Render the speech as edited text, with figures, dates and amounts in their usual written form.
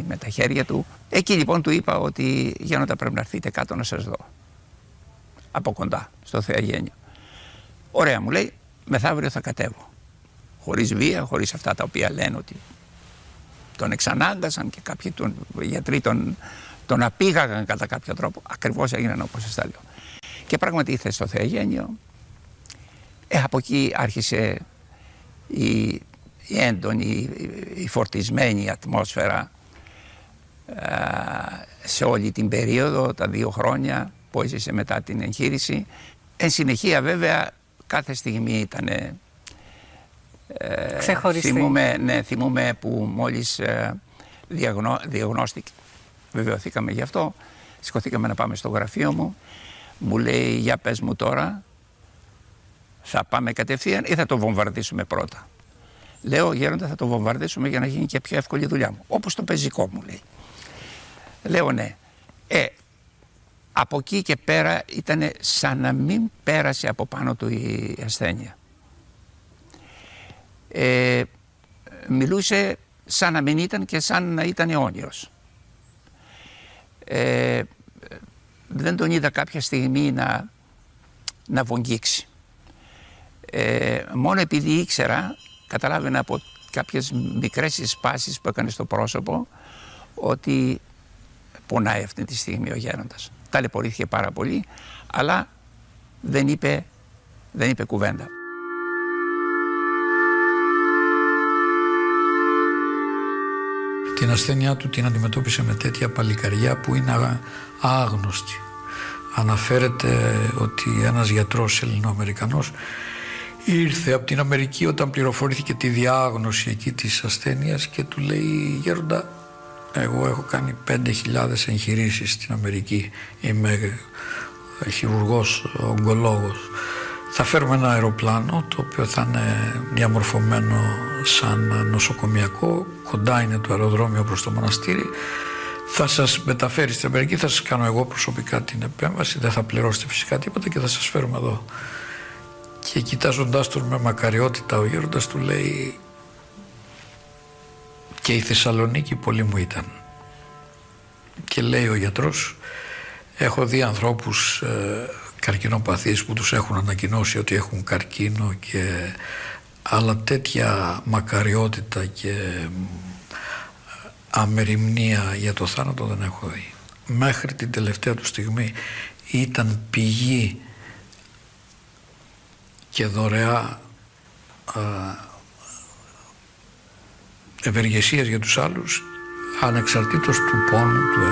με τα χέρια του. Εκεί λοιπόν του είπα ότι Γέροντα πρέπει να έρθετε κάτω να σας δω. Από κοντά, στο Θεαγένιο. Ωραία, μου λέει, μεθαύριο θα κατέβω. Χωρίς βία, χωρίς αυτά τα οποία λένε ότι τον εξανάγκασαν και κάποιοι γιατροί τον απήγαγαν κατά κάποιο τρόπο. Ακριβώς έγιναν όπως σας τα λέω. Και πράγματι ήρθε στο Θεαγένιο. Από εκεί άρχισε η έντονη, η φορτισμένη ατμόσφαιρα σε όλη την περίοδο, τα 2 χρόνια που έζησε μετά την εγχείρηση. Εν συνεχεία βέβαια κάθε στιγμή ήταν ξεχωριστή. Θυμούμαι που μόλις διαγνώστηκε, βεβαιωθήκαμε γι' αυτό, σηκωθήκαμε να πάμε στο γραφείο μου, μου λέει για πες μου τώρα, θα πάμε κατευθείαν ή θα το βομβαρδίσουμε πρώτα? Λέω, Γέροντα, θα το βομβαρδίσουμε για να γίνει και πιο εύκολη η δουλειά μου. Όπως το πεζικό, μου λέει. Λέω ναι. Από εκεί και πέρα ήταν σαν να μην πέρασε από πάνω του η ασθένεια. Μιλούσε σαν να μην ήταν και σαν να ήταν αιώνιος. Δεν τον είδα κάποια στιγμή να βογγίξει. Μόνο επειδή ήξερα, καταλάβαινα από κάποιες μικρές συσπάσεις που έκανε στο πρόσωπο ότι πονάει αυτή τη στιγμή ο Γέροντας. Ταλαιπωρήθηκε πάρα πολύ, αλλά δεν είπε κουβέντα. Την ασθένειά του την αντιμετώπισε με τέτοια παλικαριά που είναι άγνωστη. Αναφέρεται ότι ένας γιατρός Ελληνοαμερικανός ήρθε από την Αμερική όταν πληροφορήθηκε τη διάγνωση εκεί της ασθένειας και του λέει, Γέροντα, εγώ έχω κάνει 5.000 εγχειρήσεις στην Αμερική, είμαι χειρουργός, ογκολόγος. Θα φέρουμε ένα αεροπλάνο το οποίο θα είναι διαμορφωμένο σαν νοσοκομιακό, κοντά είναι το αεροδρόμιο προς το μοναστήρι, θα σας μεταφέρει στην Αμερική, θα σας κάνω εγώ προσωπικά την επέμβαση, δεν θα πληρώσετε φυσικά τίποτα και θα σας φέρουμε εδώ. Και κοιτάζοντάς τον με μακαριότητα ο Γέροντας του λέει, και η Θεσσαλονίκη πολύ μου ήταν. Και λέει ο γιατρός, έχω δει ανθρώπους καρκινοπαθείς που τους έχουν ανακοινώσει ότι έχουν καρκίνο αλλά τέτοια μακαριότητα και αμεριμνία για το θάνατο δεν έχω δει. Μέχρι την τελευταία του στιγμή ήταν πηγή και δωρεά ευεργεσίας για τους άλλους, ανεξαρτήτως του πόνου του